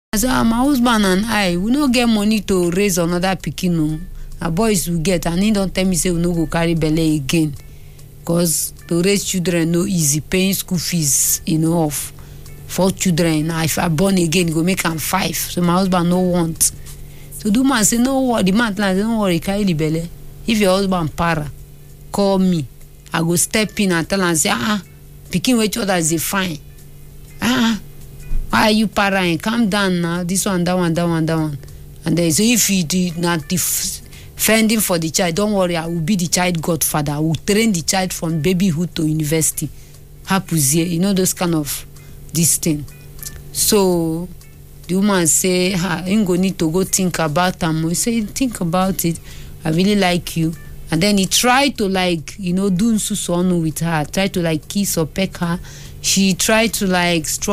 I say, my husband and I, we no get money to raise another pikin. Our boys will get, and he don't tell me say we no go carry belle again. Because to raise children no easy, paying school fees, of 4 children. Now if I born again, go make am 5. So my husband no want. So the man say, no worry, the man say, don't worry, carry the belle. If your husband para, call me. I go step in and tell him, say, pikin with others is fine. Why are you paraing? Calm down now. This one, that one, that one, that one. And then so if you do not fending for the child, don't worry, I will be the child godfather. I will train the child from babyhood to university. Hapuzie, those kind of this thing. So the woman say, I'm going need to go think about them. We say, think about it. I really like you. And then he tried to do nsusonu with her, tried to kiss or peck her. She tried to struggle